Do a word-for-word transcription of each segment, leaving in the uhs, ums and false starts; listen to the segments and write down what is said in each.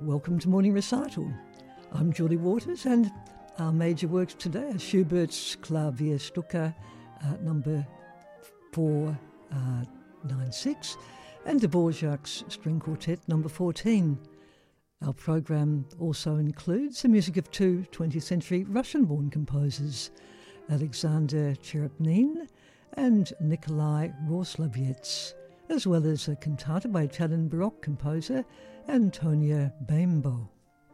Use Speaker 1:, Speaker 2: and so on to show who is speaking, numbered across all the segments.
Speaker 1: Welcome to Morning Recital. I'm Julie Waters, and our major works today are Schubert's Klavierstücke uh, number four ninety-six and Dvorak's String Quartet number fourteen. Our program also includes the music of two twentieth century Russian-born composers, Alexander Cherepnin and Nikolai Rosloviets, as well as a cantata by Italian Baroque composer Antonio Bembo.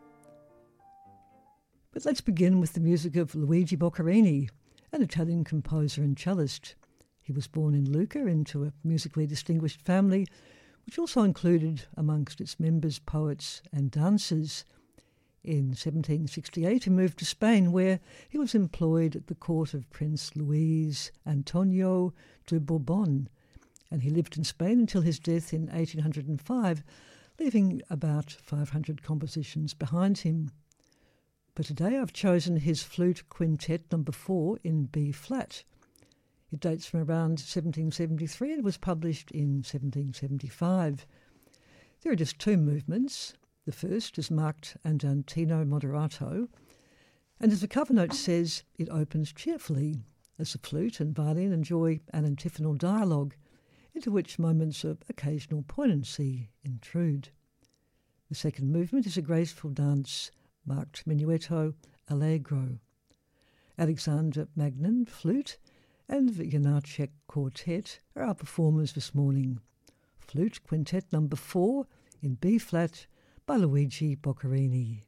Speaker 1: But let's begin with the music of Luigi Boccherini, an Italian composer and cellist. He was born in Lucca into a musically distinguished family, which also included amongst its members poets and dancers. In seventeen sixty-eight he moved to Spain, where he was employed at the court of Prince Luis Antonio de Bourbon, and he lived in Spain until his death in eighteen oh five, leaving about five hundred compositions behind him. But today I've chosen his Flute Quintet number four in B-flat. It dates from around seventeen seventy-three and was published in seventeen seventy-five. There are just two movements. The first is marked Andantino moderato, and as the cover note says, it opens cheerfully as the flute and violin enjoy an antiphonal dialogue, into which moments of occasional poignancy intrude. The second movement is a graceful dance marked Minuetto Allegro. Alexander Magnin, flute, and Janacek quartet are our performers this morning. Flute Quintet number four in B-flat by Luigi Boccherini.